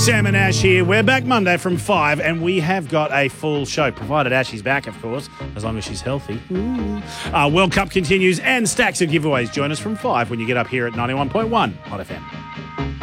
Sam and Ash here. We're back Monday from 5 and we have got a full show, provided Ashley's back, of course, as long as she's healthy. World Cup continues and stacks of giveaways. Join us from 5 when you get up here at 91.1 Hot FM.